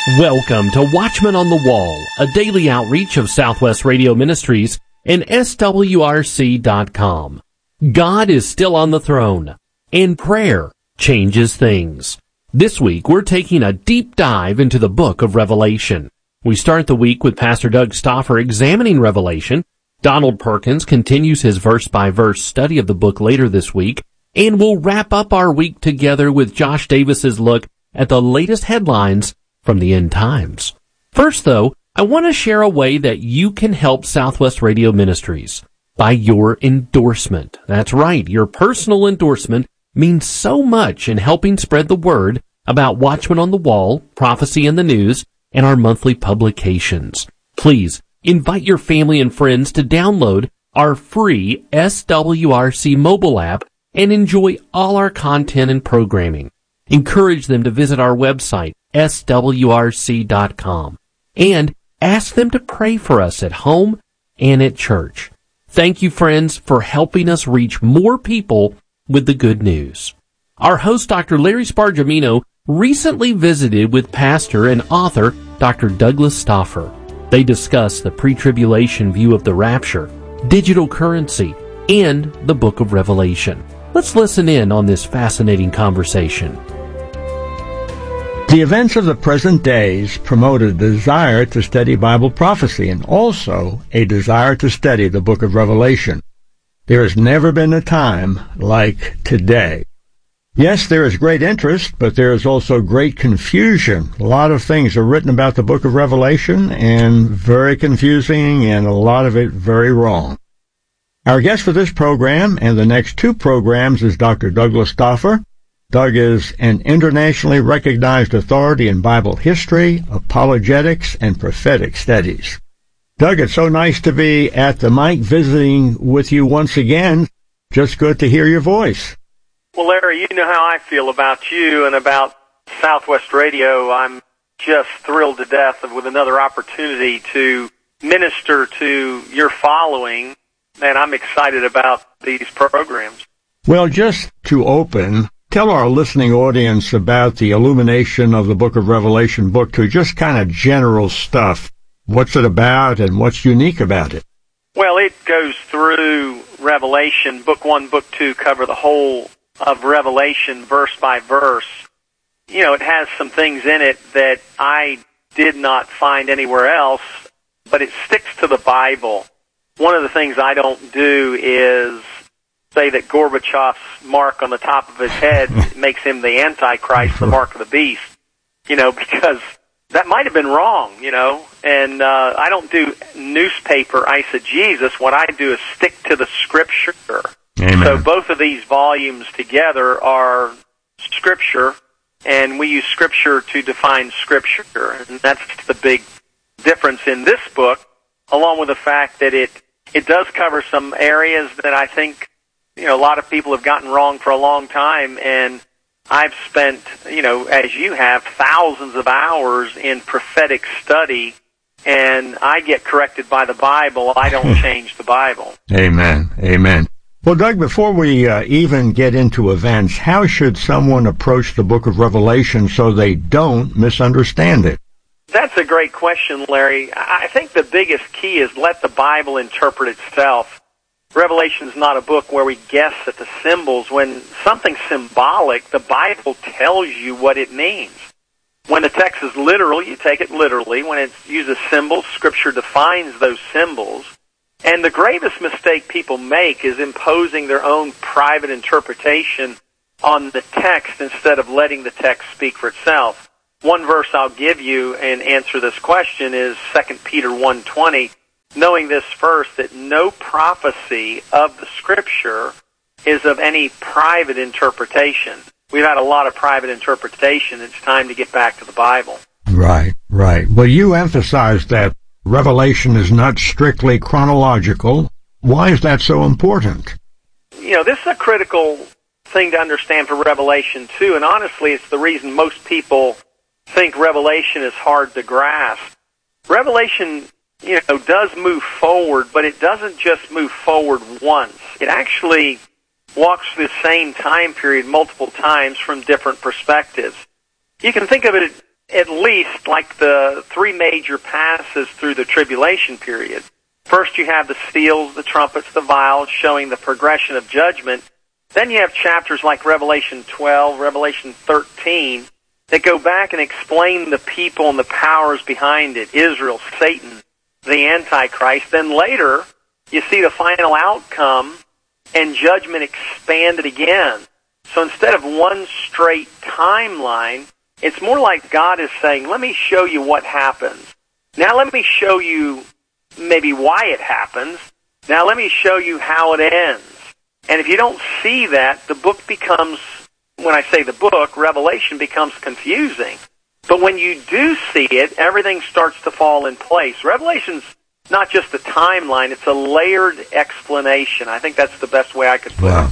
Welcome to Watchman on the Wall, a daily outreach of Southwest Radio Ministries and SWRC.com. God is still on the throne, and prayer changes things. This week, we're taking a deep dive into the book of Revelation. We start the week with Pastor Doug Stauffer examining Revelation. Donald Perkins continues his verse-by-verse study of the book later this week, and we'll wrap up our week together with Josh Davis's look at the latest headlines from the end times. First, though, I want to share a way that you can help Southwest Radio Ministries by your endorsement. That's right, your personal endorsement means so much in helping spread the word about Watchman on the Wall, Prophecy in the News, and our monthly publications. Please invite your family and friends to download our free SWRC mobile app and enjoy all our content and programming. Encourage them to visit our website, SWRC.com, and ask them to pray for us at home and at church. Thank you, friends, for helping us reach more people with the good news. Our host, Dr. Larry Spargimino, recently visited with pastor and author Dr. Douglas Stauffer. They discussed the pre-tribulation view of the rapture, digital currency, and the book of Revelation. Let's listen in on this fascinating conversation. The events of the present days promote a desire to study Bible prophecy and also a desire to study the book of Revelation. There has never been a time like today. Yes, there is great interest, but there is also great confusion. A lot of things are written about the book of Revelation, and very confusing, and a lot of it very wrong. Our guest for this program and the next two programs is Dr. Douglas Stauffer. Doug is an internationally recognized authority in Bible history, apologetics, and prophetic studies. Doug, it's so nice to be at the mic visiting with you once again. Just good to hear your voice. Well, Larry, you know how I feel about you and about Southwest Radio. I'm just thrilled to death with another opportunity to minister to your following, and I'm excited about these programs. Well, just to open, tell our listening audience about the illumination of the Book of Revelation book to just kind of general stuff. What's it about and what's unique about it? Well, it goes through Revelation. Book 1, Book 2 cover the whole of Revelation verse by verse. You know, it has some things in it that I did not find anywhere else, but it sticks to the Bible. One of the things I don't do is say that Gorbachev's mark on the top of his head makes him the Antichrist, the mark of the beast, you know, because that might have been wrong, you know, and I don't do newspaper eisegesis. What I do is stick to the Scripture. Amen. So both of these volumes together are Scripture, and we use Scripture to define Scripture, and that's the big difference in this book, along with the fact that it does cover some areas that I think, you know, a lot of people have gotten wrong for a long time, and I've spent, you know, as you have, thousands of hours in prophetic study, and I get corrected by the Bible. I don't change the Bible. Amen. Amen. Well, Doug, before we even get into events, how should someone approach the book of Revelation so they don't misunderstand it? That's a great question, Larry. I think the biggest key is let the Bible interpret itself. Revelation is not a book where we guess at the symbols. When something's symbolic, the Bible tells you what it means. When the text is literal, you take it literally. When it uses symbols, Scripture defines those symbols. And the gravest mistake people make is imposing their own private interpretation on the text instead of letting the text speak for itself. One verse I'll give you and answer this question is 2 Peter 1:20. Knowing this first, that no prophecy of the Scripture is of any private interpretation. We've had a lot of private interpretation. It's time to get back to the Bible. Right, right. Well, you emphasized that Revelation is not strictly chronological. Why is that so important? You know, this is a critical thing to understand for Revelation, too, and honestly, it's the reason most people think Revelation is hard to grasp. Revelation, you know, does move forward, but it doesn't just move forward once. It actually walks through the same time period multiple times from different perspectives. You can think of it at least like the three major passes through the tribulation period. First you have the seals, the trumpets, the vials, showing the progression of judgment. Then you have chapters like Revelation 12, Revelation 13, that go back and explain the people and the powers behind it, Israel, Satan, the Antichrist. Then later, you see the final outcome and judgment expanded again. So instead of one straight timeline, it's more like God is saying, let me show you what happens. Now let me show you maybe why it happens. Now let me show you how it ends. And if you don't see that, the book becomes, when I say the book, Revelation becomes confusing. But when you do see it, everything starts to fall in place. Revelation's not just a timeline, it's a layered explanation. I think that's the best way I could put it.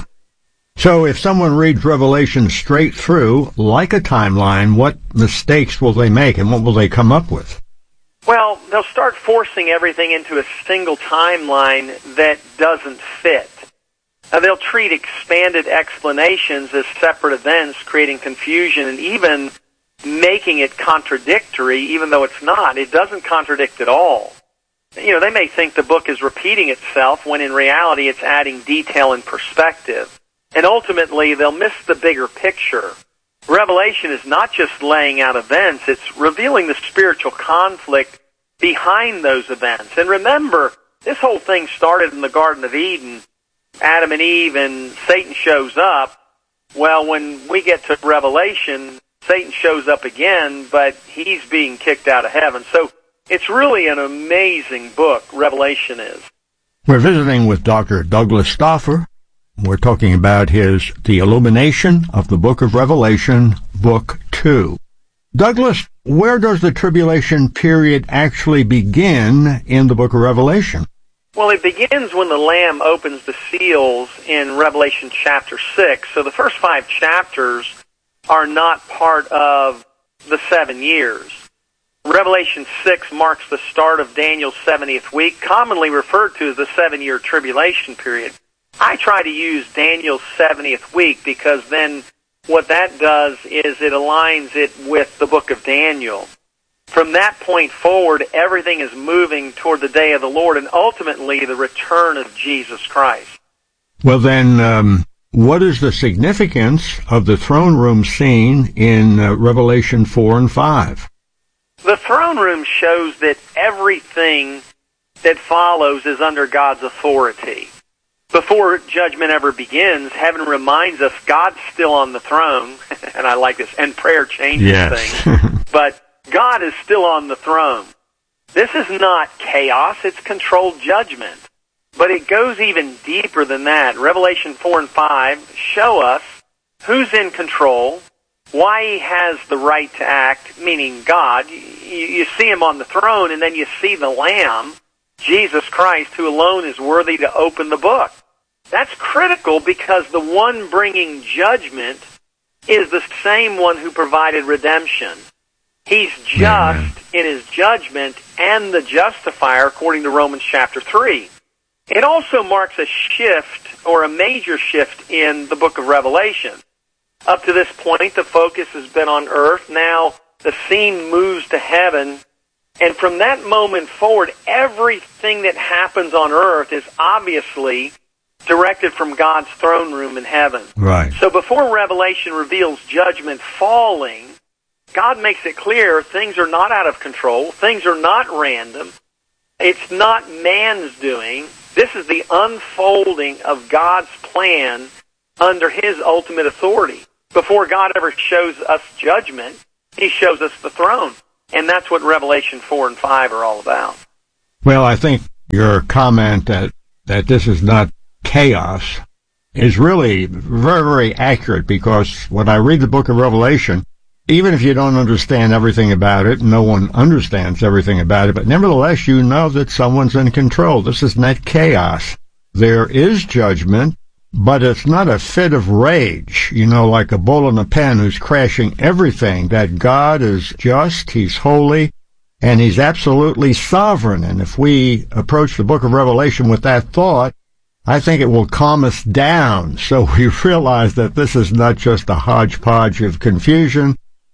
So if someone reads Revelation straight through, like a timeline, what mistakes will they make and what will they come up with? Well, they'll start forcing everything into a single timeline that doesn't fit. They'll treat expanded explanations as separate events, creating confusion and even making it contradictory, even though it's not. It doesn't contradict at all. You know, they may think the book is repeating itself when in reality it's adding detail and perspective. And ultimately, they'll miss the bigger picture. Revelation is not just laying out events, it's revealing the spiritual conflict behind those events. And remember, this whole thing started in the Garden of Eden. Adam and Eve, and Satan shows up. Well, when we get to Revelation, Satan shows up again, but he's being kicked out of heaven. So it's really an amazing book, Revelation is. We're visiting with Dr. Douglas Stauffer. We're talking about The Illumination of the Book of Revelation, Book 2. Douglas, where does the tribulation period actually begin in the Book of Revelation? Well, it begins when the Lamb opens the seals in Revelation chapter 6. So the first 5 chapters are not part of the 7 years. Revelation 6 marks the start of Daniel's 70th week, commonly referred to as the 7-year tribulation period. I try to use Daniel's 70th week because then what that does is it aligns it with the book of Daniel. From that point forward, everything is moving toward the day of the Lord and ultimately the return of Jesus Christ. Well then, what is the significance of the throne room scene in Revelation 4 and 5? The throne room shows that everything that follows is under God's authority. Before judgment ever begins, heaven reminds us God's still on the throne, and I like this, and prayer changes things, but God is still on the throne. This is not chaos, it's controlled judgment. But it goes even deeper than that. Revelation 4 and 5 show us who's in control, why he has the right to act, meaning God. You see him on the throne, and then you see the Lamb, Jesus Christ, who alone is worthy to open the book. That's critical because the one bringing judgment is the same one who provided redemption. He's just in his judgment and the justifier, according to Romans chapter 3. It also marks a shift, or a major shift, in the book of Revelation. Up to this point, the focus has been on earth. Now, the scene moves to heaven. And from that moment forward, everything that happens on earth is obviously directed from God's throne room in heaven. Right. So before Revelation reveals judgment falling, God makes it clear things are not out of control. Things are not random. It's not man's doing. This is the unfolding of God's plan under his ultimate authority. Before God ever shows us judgment, he shows us the throne. And that's what Revelation 4 and 5 are all about. Well, I think your comment that this is not chaos is really very, very accurate, because when I read the book of Revelation, even if you don't understand everything about it, no one understands everything about it, but nevertheless you know that someone's in control. This is not chaos. There is judgment, but it's not a fit of rage, like a bull in a pen who's crashing everything. That God is just, he's holy, and he's absolutely sovereign. And if we approach the book of Revelation with that thought, I think it will calm us down, so we realize that this is not just a hodgepodge of confusion,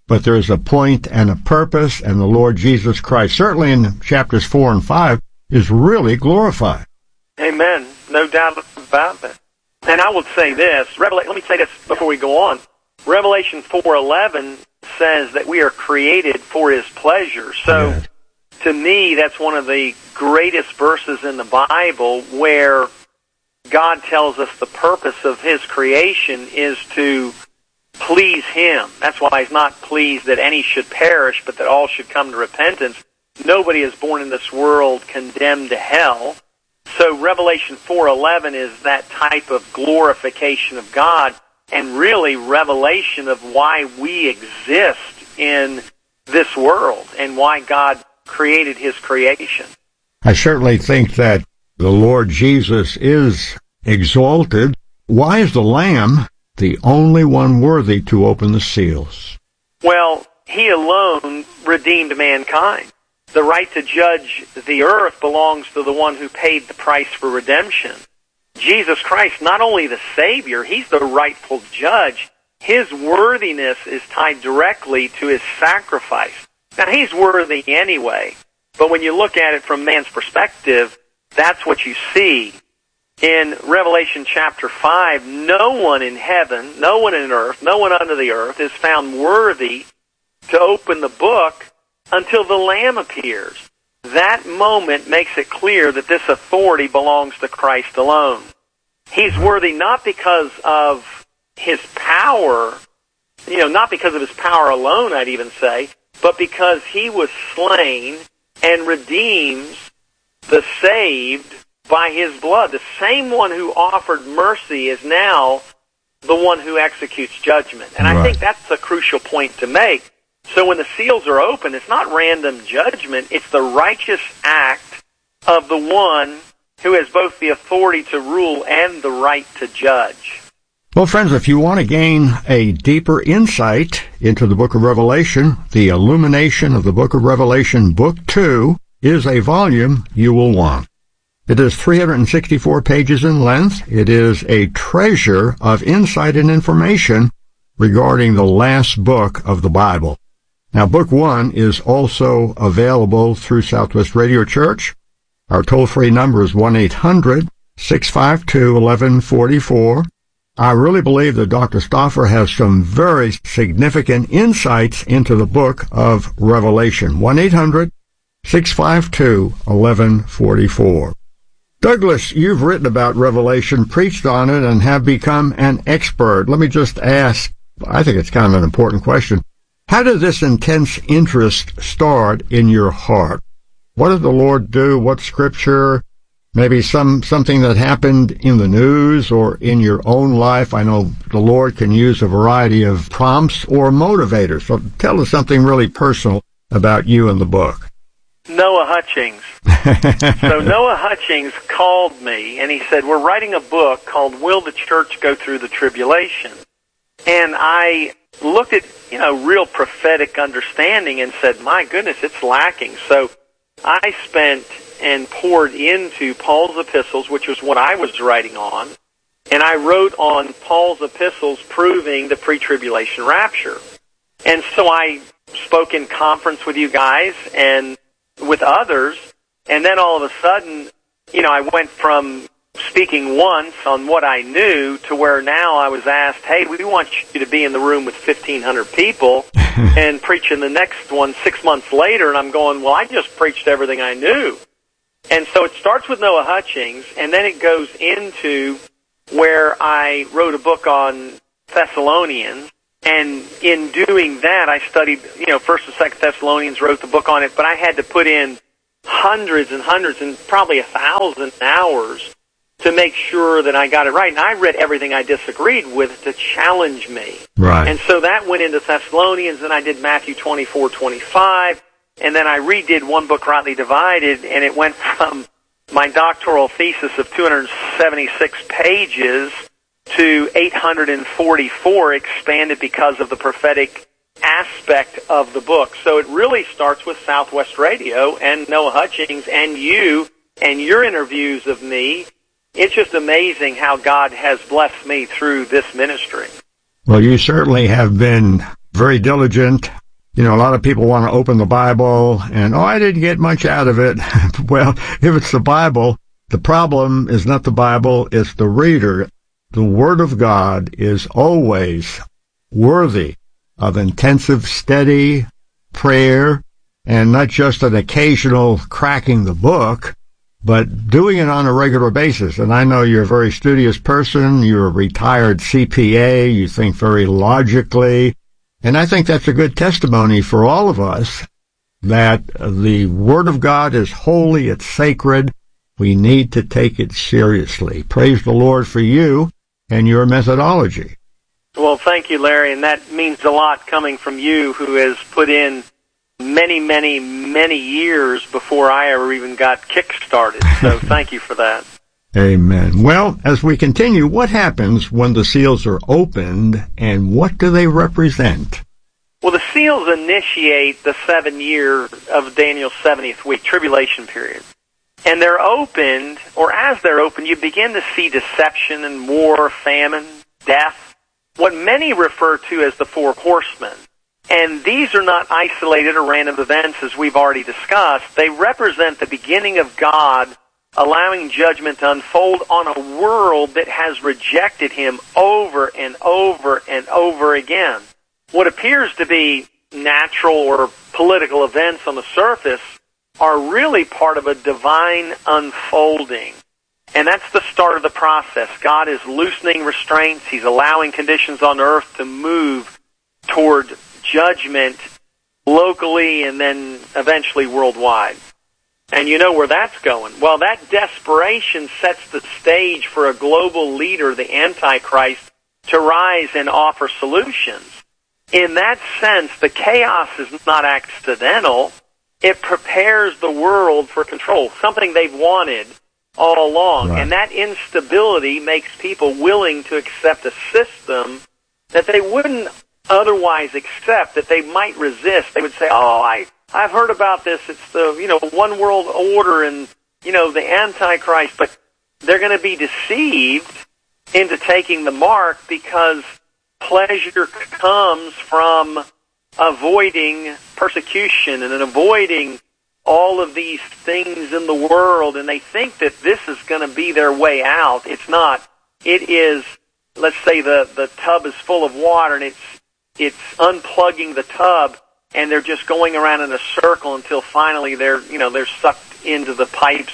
but there's a point and a purpose, and the Lord Jesus Christ, certainly in chapters 4 and 5, is really glorified. Amen. No doubt about it. And I would say this, let me say this before we go on. Revelation 4:11 says that we are created for His pleasure. So, yes. To me, that's one of the greatest verses in the Bible where God tells us the purpose of His creation is to please Him. That's why He's not pleased that any should perish, but that all should come to repentance. Nobody is born in this world condemned to hell. So Revelation 4:11 is that type of glorification of God and really revelation of why we exist in this world and why God created His creation. I certainly think that the Lord Jesus is exalted. Why is the Lamb the only one worthy to open the seals? Well, He alone redeemed mankind. The right to judge the earth belongs to the one who paid the price for redemption. Jesus Christ, not only the Savior, He's the rightful judge. His worthiness is tied directly to His sacrifice. Now, He's worthy anyway, but when you look at it from man's perspective, that's what you see. In Revelation chapter 5, no one in heaven, no one in earth, no one under the earth is found worthy to open the book until the Lamb appears. That moment makes it clear that this authority belongs to Christ alone. He's worthy not because of His power, not because of His power alone, I'd even say, but because He was slain and redeems the saved by His blood. The same one who offered mercy is now the one who executes judgment. And I think that's a crucial point to make. So when the seals are open, it's not random judgment. It's the righteous act of the one who has both the authority to rule and the right to judge. Well, friends, if you want to gain a deeper insight into the book of Revelation, the Illumination of the Book of Revelation, Book 2, is a volume you will want. It is 364 pages in length. It is a treasure of insight and information regarding the last book of the Bible. Now, Book 1 is also available through Southwest Radio Church. Our toll-free number is 1-800-652-1144. I really believe that Dr. Stauffer has some very significant insights into the book of Revelation. 1-800-652-1144. Douglas, you've written about Revelation, preached on it, and have become an expert. Let me just ask, I think it's kind of an important question. How did this intense interest start in your heart? What did the Lord do? What scripture? Maybe something that happened in the news or in your own life? I know the Lord can use a variety of prompts or motivators. So tell us something really personal about you and the book. Noah Hutchings. So Noah Hutchings called me and he said, we're writing a book called Will the Church Go Through the Tribulation? And I looked at, real prophetic understanding and said, my goodness, it's lacking. So I spent and poured into Paul's epistles, which was what I was writing on, and I wrote on Paul's epistles proving the pre-tribulation rapture. And so I spoke in conference with you guys and with others, and then all of a sudden, I went from speaking once on what I knew to where now I was asked, hey, we want you to be in the room with 1,500 people and preaching the next one 6 months later, and I'm going, well, I just preached everything I knew. And so it starts with Noah Hutchings, and then it goes into where I wrote a book on Thessalonians, and in doing that, I studied, 1st and 2nd Thessalonians, wrote the book on it, but I had to put in hundreds and hundreds and probably 1,000 hours to make sure that I got it right. And I read everything I disagreed with to challenge me. Right. And so that went into Thessalonians, and I did Matthew 24:25, and then I redid one book, Rightly Divided, and it went from my doctoral thesis of 276 pages to 844, expanded because of the prophetic aspect of the book. So it really starts with Southwest Radio and Noah Hutchings and you and your interviews of me. It's just amazing how God has blessed me through this ministry. Well, you certainly have been very diligent. You know, a lot of people want to open the Bible and, I didn't get much out of it. Well, if it's the Bible, the problem is not the Bible, it's the reader. The Word of God is always worthy of intensive, steady prayer, and not just an occasional cracking the book, but doing it on a regular basis. And I know you're a very studious person, you're a retired CPA, you think very logically, and I think that's a good testimony for all of us that the Word of God is holy, it's sacred. We need to take it seriously. Praise the Lord for you and your methodology. Well, thank you, Larry, and that means a lot coming from you, who has put in many, many, many years before I ever even got kick-started. So thank you for that. Amen. Well, as we continue, what happens when the seals are opened, and what do they represent? Well, the seals initiate the 7 year of Daniel's 70th week, tribulation period. And they're opened, or as they're opened, you begin to see deception and war, famine, death, what many refer to as the four horsemen. And these are not isolated or random events, as we've already discussed. They represent the beginning of God allowing judgment to unfold on a world that has rejected Him over and over and over again. What appears to be natural or political events on the surface are really part of a divine unfolding. And that's the start of the process. God is loosening restraints. He's allowing conditions on earth to move toward judgment locally and then eventually worldwide. And you know where that's going. Well, that desperation sets the stage for a global leader, the Antichrist, to rise and offer solutions. In that sense, the chaos is not accidental. It prepares the world for control, something they've wanted all along. Right. And that instability makes people willing to accept a system that they wouldn't otherwise accept, that they might resist. They would say, I've heard about this. It's the, one world order and, the Antichrist. But they're going to be deceived into taking the mark because pleasure comes from avoiding persecution and avoiding all of these things in the world. And they think that this is going to be their way out. It's not. It is, let's say the tub is full of water and it's unplugging the tub, and they're just going around in a circle until finally they're sucked into the pipes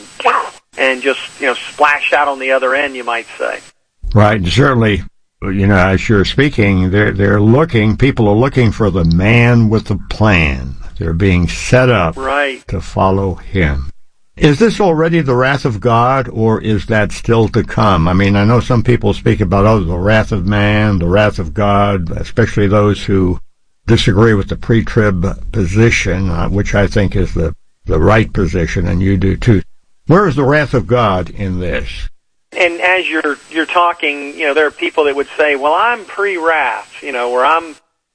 and just splash out on the other end, you might say. Right, certainly. As you're speaking, people are looking for the man with the plan. They're being set up to follow him. Is this already the wrath of God, or is that still to come? I mean, I know some people speak about, the wrath of man, the wrath of God, especially those who disagree with the pre-trib position, which I think is the right position, and you do too. Where is the wrath of God in this? And as you're talking, there are people that would say, well, I'm pre-wrath, or I'm,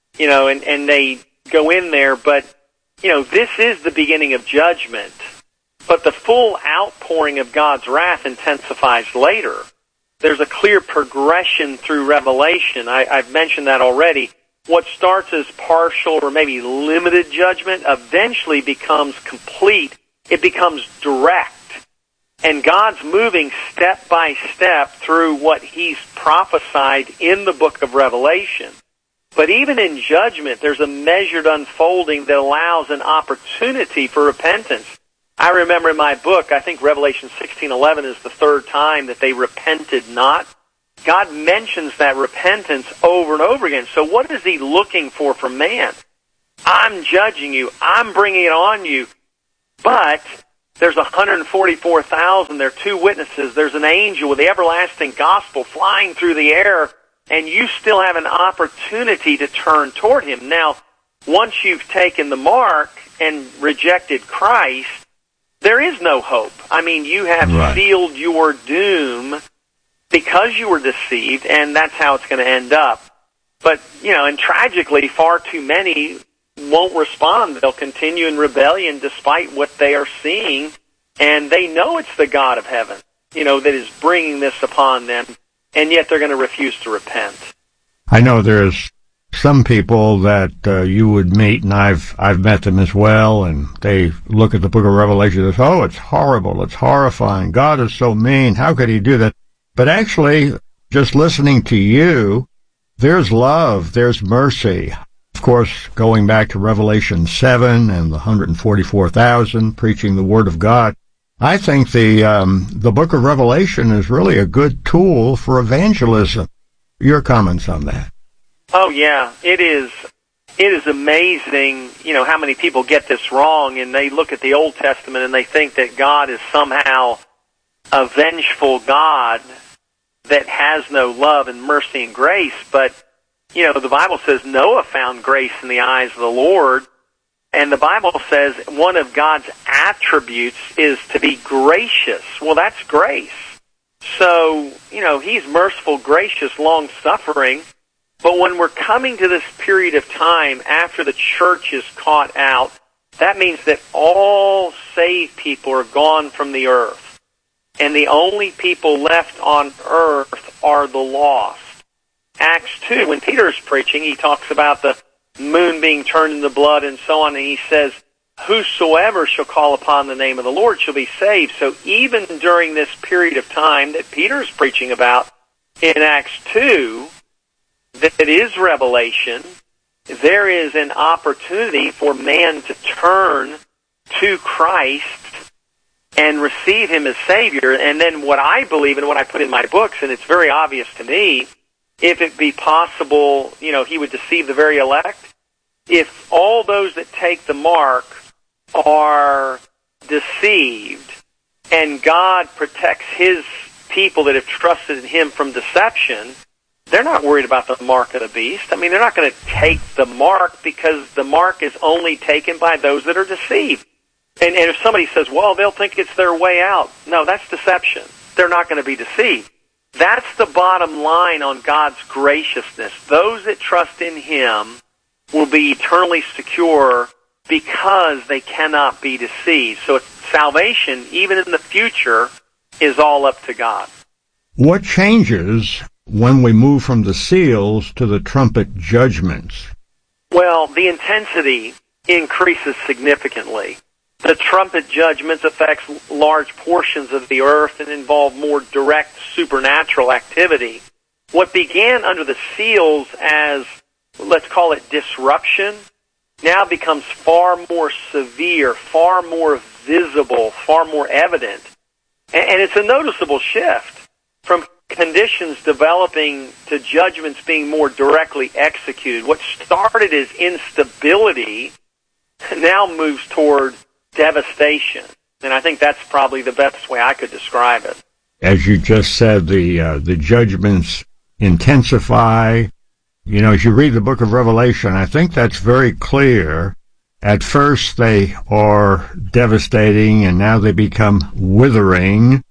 and they go in there, but, this is the beginning of judgment. But the full outpouring of God's wrath intensifies later. There's a clear progression through Revelation. I've mentioned that already. What starts as partial or maybe limited judgment eventually becomes complete. It becomes direct. And God's moving step by step through what He's prophesied in the book of Revelation. But even in judgment, there's a measured unfolding that allows an opportunity for repentance. I remember in my book, I think Revelation 16:11 is the third time that they repented not. God mentions that repentance over and over again. So what is He looking for from man? I'm judging you. I'm bringing it on you. But there's 144,000. There are two witnesses. There's an angel with the everlasting gospel flying through the air, and you still have an opportunity to turn toward Him. Now, once you've taken the mark and rejected Christ, there is no hope. I mean, you have sealed your doom because you were deceived, and that's how it's going to end up. But, and tragically, far too many won't respond. They'll continue in rebellion despite what they are seeing, and they know it's the God of heaven, that is bringing this upon them, and yet they're going to refuse to repent. I know there's some people that you would meet, and I've met them as well, and they look at the book of Revelation and say, oh, it's horrible, it's horrifying, God is so mean, how could he do that? But actually, just listening to you, there's love, there's mercy. Of course, going back to Revelation 7 and the 144,000 preaching the Word of God, I think the book of Revelation is really a good tool for evangelism. Your comments on that? Oh, yeah, it is. It is amazing, how many people get this wrong, and they look at the Old Testament and they think that God is somehow a vengeful God that has no love and mercy and grace. But, the Bible says Noah found grace in the eyes of the Lord, and the Bible says one of God's attributes is to be gracious. Well, that's grace. So, he's merciful, gracious, long-suffering. But when we're coming to this period of time after the church is caught out, that means that all saved people are gone from the earth. And the only people left on earth are the lost. Acts 2, when Peter is preaching, he talks about the moon being turned into blood and so on, and he says, whosoever shall call upon the name of the Lord shall be saved. So even during this period of time that Peter is preaching about in Acts 2, that is Revelation, there is an opportunity for man to turn to Christ and receive Him as Savior. And then what I believe and what I put in my books, and it's very obvious to me, if it be possible, He would deceive the very elect. If all those that take the mark are deceived and God protects His people that have trusted in Him from deception, they're not worried about the mark of the beast. I mean, they're not going to take the mark because the mark is only taken by those that are deceived. And if somebody says, well, they'll think it's their way out. No, that's deception. They're not going to be deceived. That's the bottom line on God's graciousness. Those that trust in Him will be eternally secure because they cannot be deceived. So salvation, even in the future, is all up to God. What changes when we move from the seals to the trumpet judgments? Well, the intensity increases significantly. The trumpet judgments affects large portions of the earth and involve more direct supernatural activity. What began under the seals as, let's call it disruption, now becomes far more severe, far more visible, far more evident. And it's a noticeable shift from conditions developing to judgments being more directly executed. What started as instability now moves toward devastation. And I think that's probably the best way I could describe it. As you just said, the judgments intensify. As you read the book of Revelation, I think that's very clear. At first they are devastating, and now they become withering.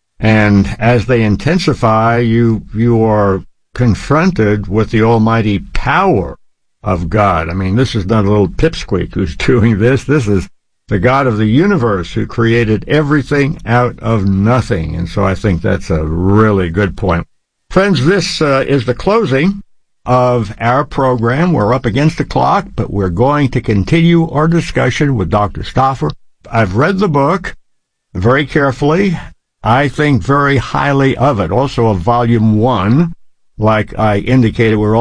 And as they intensify, you are confronted with the almighty power of God. I mean, this is not a little pipsqueak who's doing this. This is the God of the universe who created everything out of nothing. And so I think that's a really good point. Friends, this is the closing of our program. We're up against the clock, but we're going to continue our discussion with Dr. Stauffer. I've read the book very carefully. I think very highly of it. Also of Volume 1, like I indicated, we're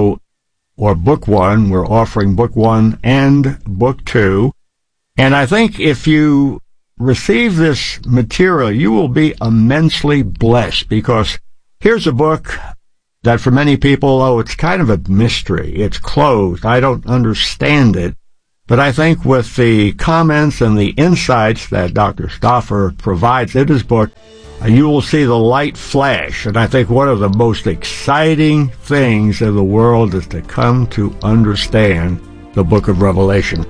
Book 1, we're offering Book 1 and Book 2. And I think if you receive this material, you will be immensely blessed, because here's a book that for many people, it's kind of a mystery. It's closed. I don't understand it. But I think with the comments and the insights that Dr. Stauffer provides in his book, you will see the light flash. And I think one of the most exciting things in the world is to come to understand the book of Revelation.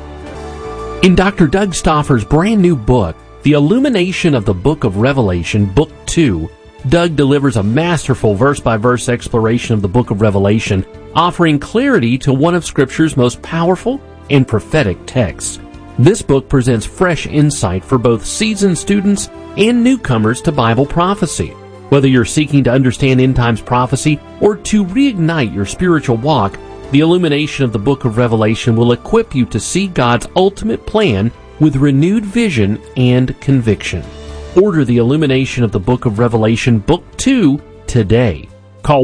In Dr. Doug Stauffer's brand new book, The Illumination of the Book of Revelation, Book 2, Doug delivers a masterful verse-by-verse exploration of the book of Revelation, offering clarity to one of Scripture's most powerful and prophetic texts. This book presents fresh insight for both seasoned students and newcomers to Bible prophecy. Whether you're seeking to understand end-times prophecy or to reignite your spiritual walk, The illumination of the book of Revelation will equip you to see God's ultimate plan with renewed vision and conviction. Order the illumination of the book of Revelation, Book 2, today. Call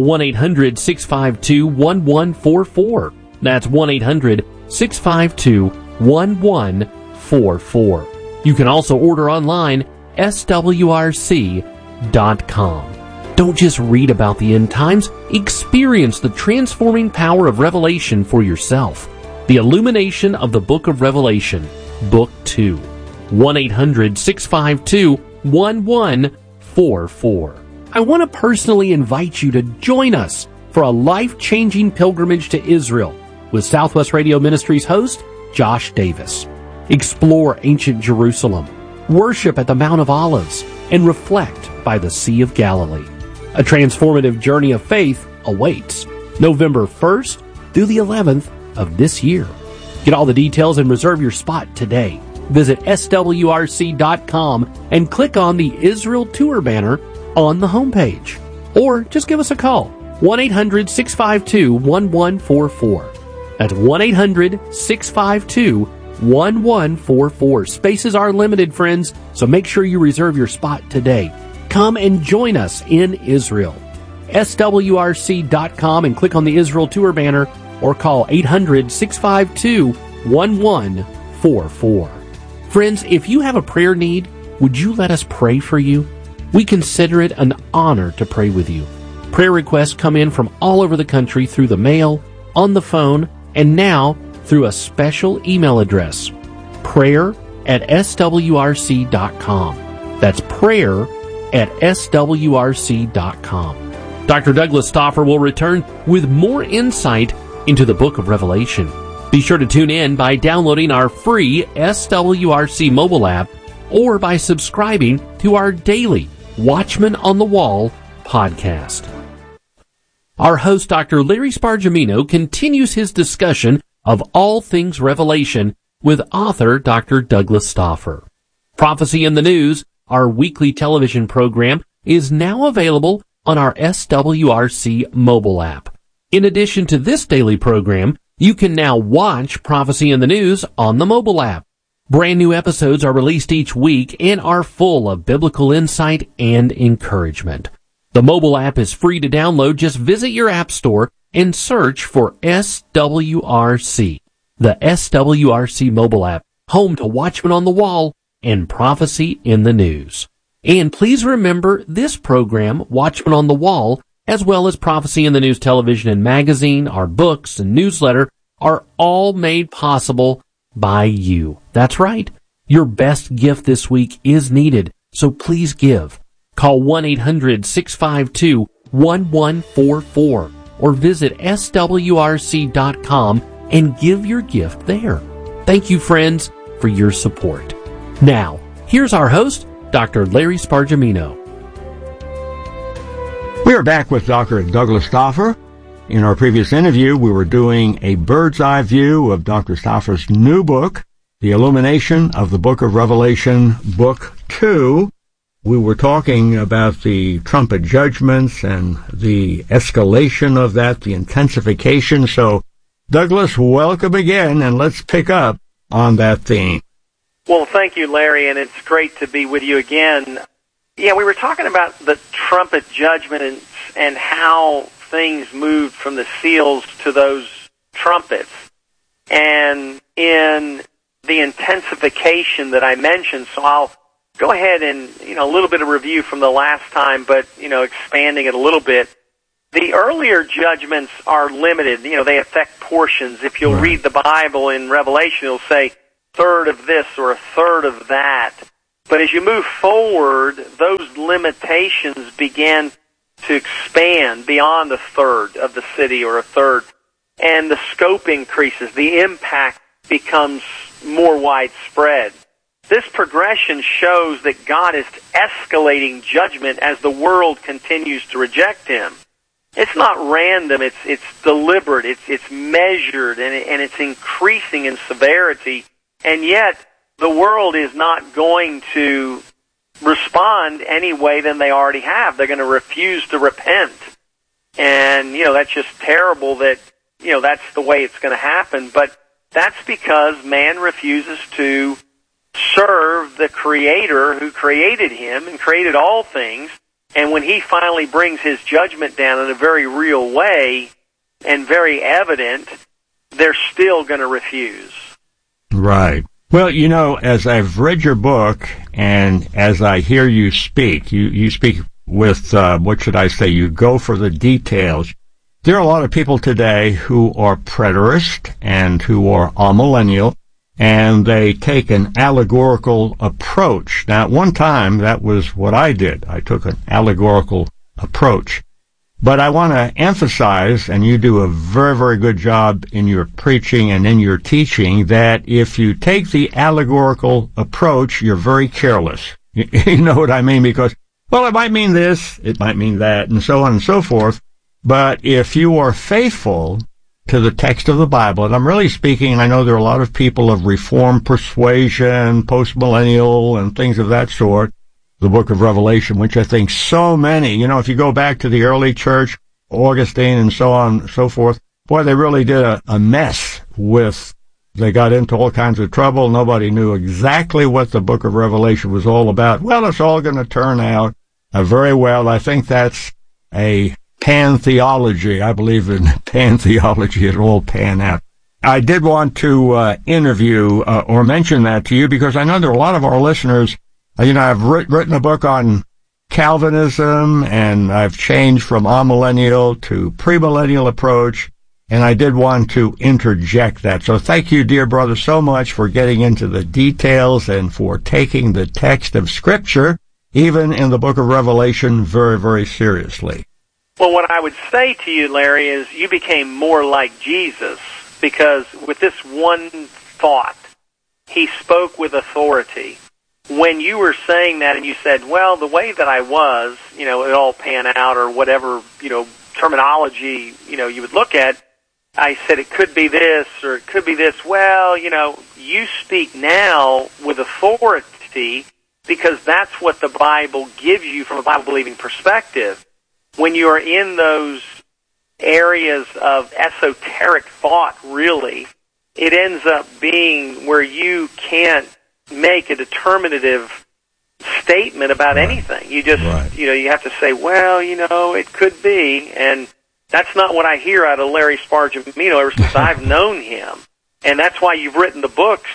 1-800-652-1144. That's 1-800-652-1144. You can also order online, swrc.com. Don't just read about the end times, experience the transforming power of Revelation for yourself. The illumination of the book of Revelation, Book 2. 1-800-652-1144. I want to personally invite you to join us for a life-changing pilgrimage to Israel with Southwest Radio Ministries host Josh Davis. Explore ancient Jerusalem, worship at the Mount of Olives, and reflect by the Sea of Galilee. A transformative journey of faith awaits November 1st through the 11th of this year. Get all the details and reserve your spot today. Visit swrc.com and click on the Israel Tour banner on the homepage. Or just give us a call, 1-800-652-1144. That's 1-800-652-1144. Spaces are limited, friends, so make sure you reserve your spot today. Come and join us in Israel. swrc.com and click on the Israel Tour banner or call 800-652-1144. Friends, if you have a prayer need, would you let us pray for you? We consider it an honor to pray with you. Prayer requests come in from all over the country through the mail, on the phone, and now through a special email address, prayer@swrc.com. That's prayer@swrc.com. Dr. Douglas Stauffer will return with more insight into the book of Revelation. Be sure to tune in by downloading our free SWRC mobile app or by subscribing to our daily Watchman on the Wall podcast. Our host, Dr. Larry Spargimino, continues his discussion of all things Revelation with author Dr. Douglas Stauffer. Prophecy in the News, our weekly television program, is now available on our SWRC mobile app. In addition to this daily program, you can now watch Prophecy in the News on the mobile app. Brand new episodes are released each week and are full of biblical insight and encouragement. The mobile app is free to download. Just visit your app store and search for SWRC. The SWRC mobile app, home to Watchman on the Wall and Prophecy in the News. And please remember this program, Watchman on the Wall, as well as Prophecy in the News television and magazine, our books and newsletter, are all made possible by you. That's right. Your best gift this week is needed, so please give. Call 1-800-652-1144 or visit swrc.com and give your gift there. Thank you, friends, for your support. Now, here's our host, Dr. Larry Spargimino. We are back with Dr. Douglas Stauffer. In our previous interview, we were doing a bird's eye view of Dr. Stauffer's new book, The Illumination of the Book of Revelation, Book 2. We were talking about the trumpet judgments and the escalation of that, the intensification. So, Douglas, welcome again, and let's pick up on that theme. Well, thank you, Larry, and it's great to be with you again. Yeah, we were talking about the trumpet judgment and how things moved from the seals to those trumpets. And in the intensification that I mentioned, so I'll go ahead and, a little bit of review from the last time, but, expanding it a little bit. The earlier judgments are limited. They affect portions. If you'll read the Bible in Revelation, it'll say third of this or a third of that. But as you move forward, those limitations begin to expand beyond a third of the city or a third. And the scope increases. The impact becomes more widespread. This progression shows that God is escalating judgment as the world continues to reject Him. It's not random. It's deliberate. It's measured, and it's increasing in severity. And yet, the world is not going to respond any way than they already have. They're going to refuse to repent. And, that's just terrible that that's the way it's going to happen. But that's because man refuses to serve the Creator who created him and created all things. And when he finally brings his judgment down in a very real way and very evident, they're still going to refuse. Right. Well, as I've read your book and as I hear you speak, you speak with, you go for the details. There are a lot of people today who are preterist and who are amillennial, and they take an allegorical approach. Now, at one time, that was what I did. I took an allegorical approach. But I want to emphasize, and you do a very, very good job in your preaching and in your teaching, that if you take the allegorical approach, you're very careless. You know what I mean? Because, well, it might mean this, it might mean that, and so on and so forth. But if you are faithful to the text of the Bible, and I'm really speaking, I know there are a lot of people of Reformed persuasion, postmillennial, and things of that sort, the book of Revelation, which I think so many, if you go back to the early church, Augustine and so on and so forth, boy, they really did a mess with, they got into all kinds of trouble. Nobody knew exactly what the book of Revelation was all about. Well, it's all going to turn out very well. I think that's a pantheology. I believe in pantheology. It'll all pan out. I did want to interview or mention that to you because I know there are a lot of our listeners. I've written a book on Calvinism, and I've changed from amillennial to premillennial approach, and I did want to interject that. So thank you, dear brother, so much for getting into the details and for taking the text of Scripture, even in the book of Revelation, very, very seriously. Well, what I would say to you, Larry, is you became more like Jesus, because with this one thought, he spoke with authority. When you were saying that and you said, well, the way that I was, it all pan out or whatever, terminology, you would look at, I said it could be this or it could be this. Well, you speak now with authority because that's what the Bible gives you from a Bible-believing perspective. When you are in those areas of esoteric thought, really, it ends up being where you can't make a determinative statement about anything. You just, you have to say, well, it could be, and that's not what I hear out of Larry Spargimino ever since I've known him. And that's why you've written the books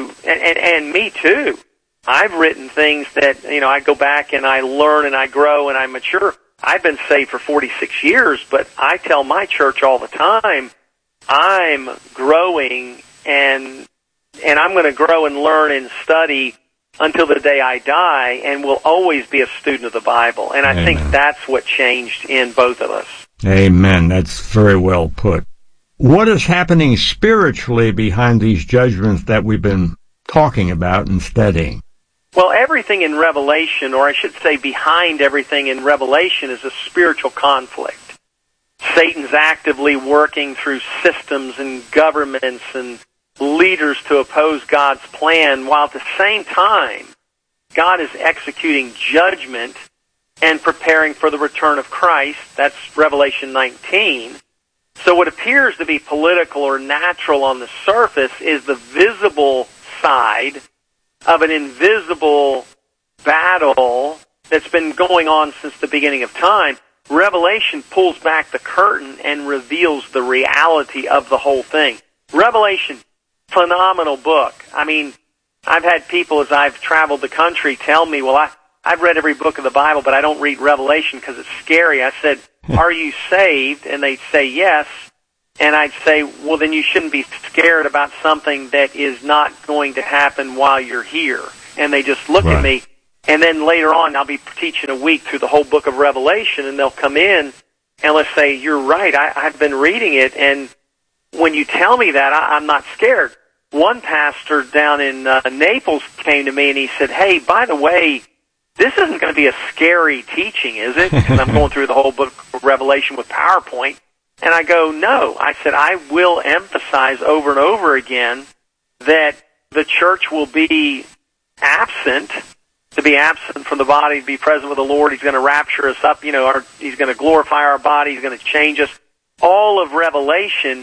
and me too. I've written things that, I go back and I learn and I grow and I mature. I've been saved for 46 years, but I tell my church all the time, I'm growing and I'm going to grow and learn and study until the day I die and will always be a student of the Bible. And I think that's what changed in both of us. Amen. That's very well put. What is happening spiritually behind these judgments that we've been talking about and studying? Well, everything in Revelation, or I should say behind everything in Revelation, is a spiritual conflict. Satan's actively working through systems and governments and leaders to oppose God's plan, while at the same time, God is executing judgment and preparing for the return of Christ. That's Revelation 19. So what appears to be political or natural on the surface is the visible side of an invisible battle that's been going on since the beginning of time. Revelation pulls back the curtain and reveals the reality of the whole thing. Revelation, phenomenal book. I mean, I've had people as I've traveled the country tell me, well, I've read every book of the Bible, but I don't read Revelation because it's scary. I said, are you saved? And they'd say yes. And I'd say, well, then you shouldn't be scared about something that is not going to happen while you're here. And they just look at me. And then later on, I'll be teaching a week through the whole book of Revelation, and they'll come in and let's say, you're right, I've been reading it, and when you tell me that, I'm not scared. One pastor down in Naples came to me and he said, hey, by the way, this isn't going to be a scary teaching, is it? Because I'm going through the whole book of Revelation with PowerPoint. And I go, no. I said, I will emphasize over and over again that the church will be absent. To be absent from the body, to be present with the Lord. He's going to rapture us up. He's going to glorify our body. He's going to change us. All of Revelation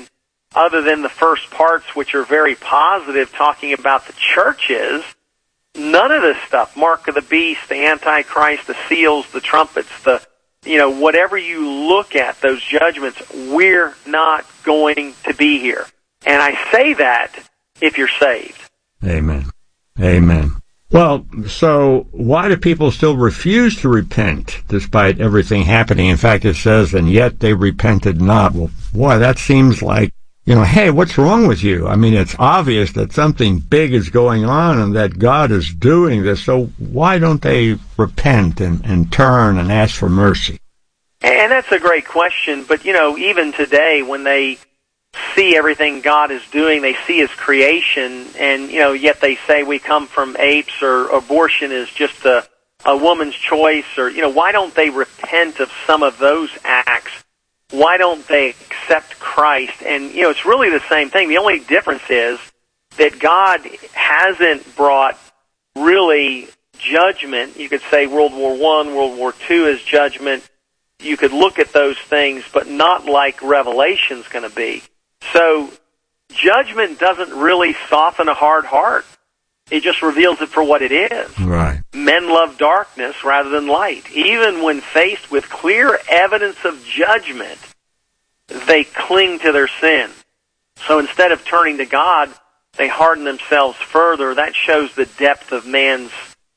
other than the first parts, which are very positive, talking about the churches. None of this stuff, mark of the beast, the Antichrist, the seals, the trumpets, whatever you look at, those judgments, we're not going to be here. And I say that if you're saved. Amen. Amen. Well, so why do people still refuse to repent despite everything happening? In fact, it says, and yet they repented not. Well, boy, that seems like, hey, what's wrong with you? I mean, it's obvious that something big is going on and that God is doing this. So why don't they repent and turn and ask for mercy? And that's a great question. But, even today when they see everything God is doing, they see His creation, and, yet they say we come from apes, or abortion is just a woman's choice, or, why don't they repent of some of those acts? Why don't they accept Christ? And, it's really the same thing. The only difference is that God hasn't brought really judgment. You could say World War I, World War II is judgment. You could look at those things, but not like Revelation's going to be. So judgment doesn't really soften a hard heart. It just reveals it for what it is. Right. Men love darkness rather than light. Even when faced with clear evidence of judgment, they cling to their sin. So instead of turning to God, they harden themselves further. That shows the depth of man's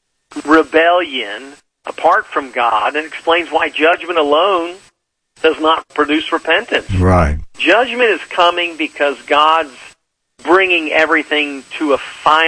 rebellion apart from God, and explains why judgment alone does not produce repentance. Right. Judgment is coming because God's bringing everything to a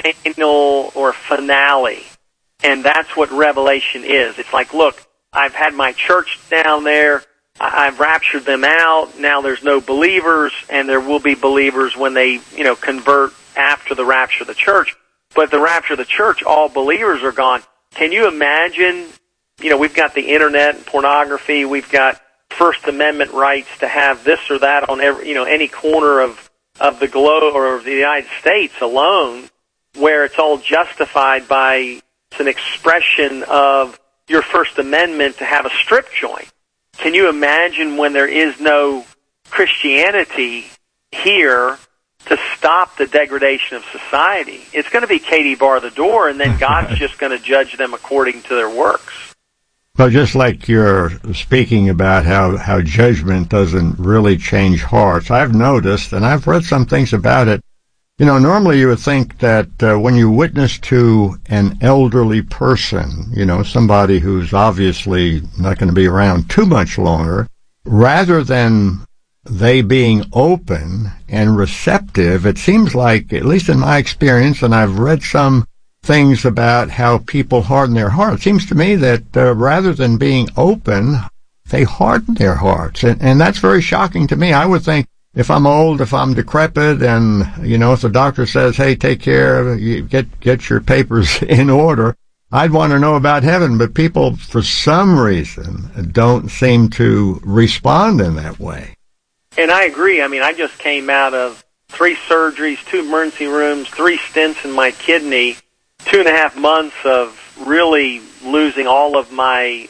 final or finale. And that's what Revelation is. It's like, look, I've had my church down there. I've raptured them out. Now there's no believers, and there will be believers when they, convert after the rapture of the church. But the rapture of the church, all believers are gone. Can you imagine, we've got the internet and pornography. We've got First Amendment rights to have this or that on every, any corner of the globe or of the United States alone, where it's all justified by an expression of your First Amendment to have a strip joint. Can you imagine when there is no Christianity here to stop the degradation of society? It's going to be Katie bar the door, and then God's just going to judge them according to their works. Well, just like you're speaking about how judgment doesn't really change hearts, I've noticed, and I've read some things about it, normally you would think that when you witness to an elderly person, somebody who's obviously not going to be around too much longer, rather than they being open and receptive, it seems like, at least in my experience, and I've read some things about how people harden their hearts. It seems to me that rather than being open, they harden their hearts. And that's very shocking to me. I would think if I'm old, if I'm decrepit, and, if the doctor says, hey, take care, get your papers in order, I'd want to know about heaven. But people, for some reason, don't seem to respond in that way. And I agree. I mean, I just came out of 3 surgeries, 2 emergency rooms, 3 stents in my kidney, 2.5 months of really losing all of my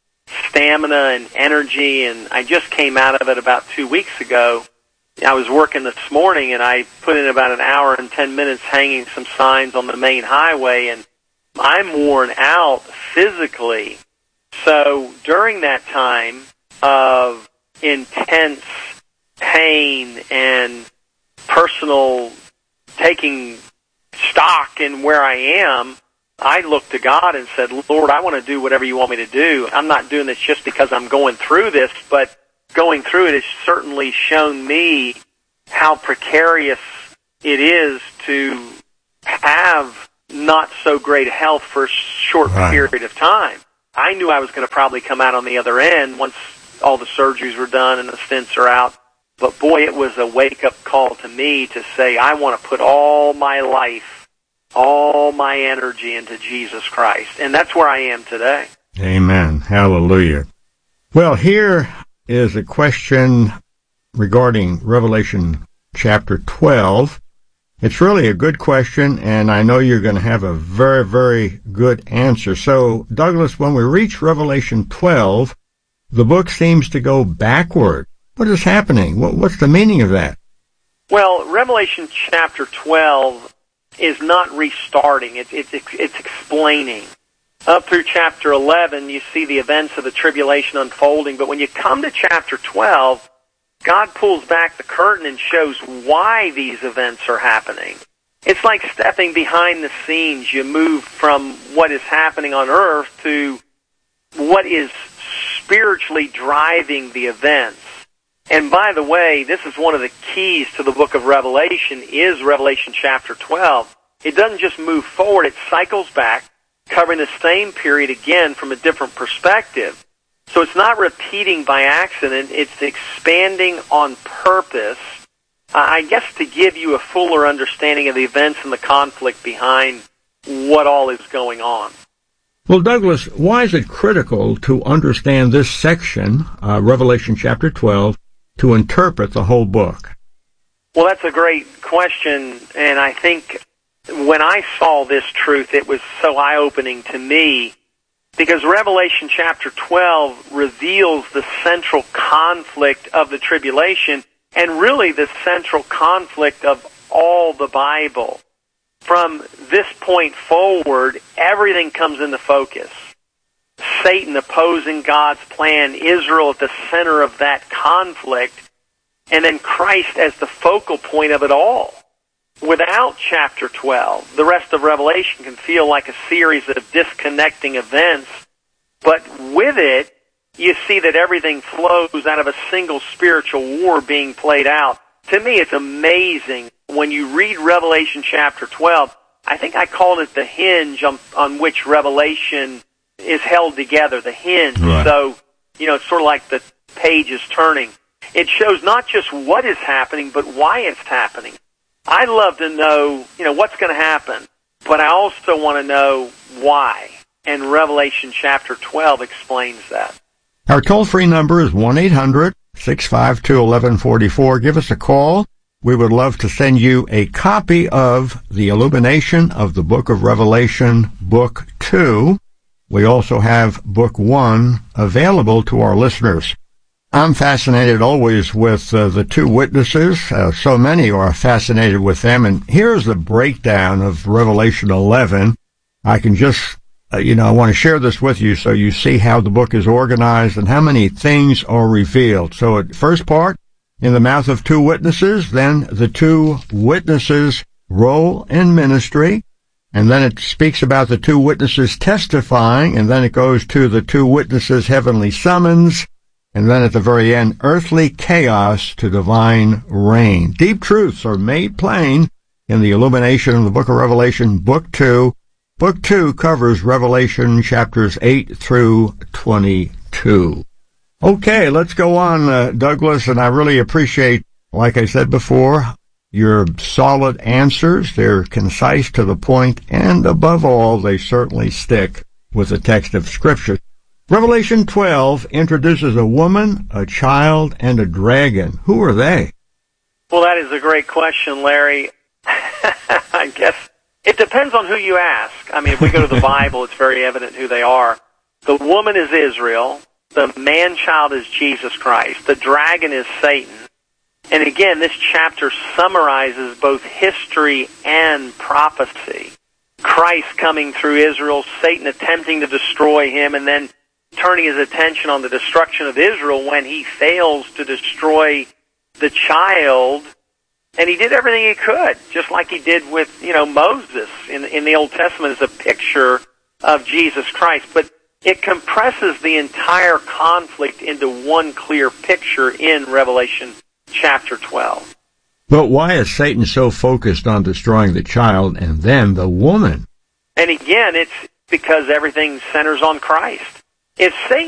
stamina and energy, and I just came out of it about 2 weeks ago. I was working this morning, and I put in about an hour and 10 minutes hanging some signs on the main highway, and I'm worn out physically. So during that time of intense pain and personal taking stock in where I am, I looked to God and said, Lord, I want to do whatever you want me to do. I'm not doing this just because I'm going through this, but going through it has certainly shown me how precarious it is to have not so great health for a short period of time. I knew I was going to probably come out on the other end once all the surgeries were done and the stents are out. But boy, it was a wake-up call to me to say, I want to put all my life, all my energy into Jesus Christ. And that's where I am today. Amen. Hallelujah. Well, here is a question regarding Revelation chapter 12. It's really a good question, and I know you're going to have a very, very good answer. So, Douglas, when we reach Revelation 12, the book seems to go backward. What is happening? What's the meaning of that? Well, Revelation chapter 12 is not restarting. It's explaining. Up through chapter 11, you see the events of the tribulation unfolding. But when you come to chapter 12, God pulls back the curtain and shows why these events are happening. It's like stepping behind the scenes. You move from what is happening on earth to what is spiritually driving the events. And by the way, this is one of the keys to the book of Revelation, is Revelation chapter 12. It doesn't just move forward, it cycles back, covering the same period again from a different perspective. So it's not repeating by accident, it's expanding on purpose, I guess to give you a fuller understanding of the events and the conflict behind what all is going on. Well, Douglas, why is it critical to understand this section, Revelation chapter 12, to interpret the whole book? Well, that's a great question, and I think when I saw this truth, it was so eye-opening to me, because Revelation chapter 12 reveals the central conflict of the tribulation, and really the central conflict of all the Bible. From this point forward, everything comes into focus. Satan opposing God's plan, Israel at the center of that conflict, and then Christ as the focal point of it all. Without chapter 12, the rest of Revelation can feel like a series of disconnecting events, but with it, you see that everything flows out of a single spiritual war being played out. To me, it's amazing. When you read Revelation chapter 12, I think I called it the hinge on which Revelation is held together, the hinge. Right. So, it's sort of like the page is turning. It shows not just what is happening, but why it's happening. I'd love to know, what's going to happen, but I also want to know why. And Revelation chapter 12 explains that. Our toll-free number is 1-800-652-1144. Give us a call. We would love to send you a copy of The Illumination of the Book of Revelation, Book 2. We also have Book 1 available to our listeners. I'm fascinated always with the two witnesses. So many are fascinated with them. And here's the breakdown of Revelation 11. I can just, I want to share this with you so you see how the book is organized and how many things are revealed. So at first part, in the mouth of two witnesses, then the two witnesses' role in ministry, and then it speaks about the two witnesses testifying, and then it goes to the two witnesses' heavenly summons, and then at the very end, earthly chaos to divine reign. Deep truths are made plain in the illumination of the book of Revelation, Book 2. Book 2 covers Revelation chapters 8 through 22. Okay, let's go on, Douglas, and I really appreciate, like I said before, your solid answers. They're concise to the point, and above all, they certainly stick with the text of Scripture. Revelation 12 introduces a woman, a child, and a dragon. Who are they? Well, that is a great question, Larry. I guess it depends on who you ask. I mean, if we go to the Bible, it's very evident who they are. The woman is Israel. The man-child is Jesus Christ. The dragon is Satan. And again, this chapter summarizes both history and prophecy. Christ coming through Israel, Satan attempting to destroy him, and then turning his attention on the destruction of Israel when he fails to destroy the child. And he did everything he could, just like he did with, Moses in the Old Testament as a picture of Jesus Christ. But it compresses the entire conflict into one clear picture in Revelation chapter 12. But why is Satan so focused on destroying the child and then the woman? And again, it's because everything centers on Christ. If Satan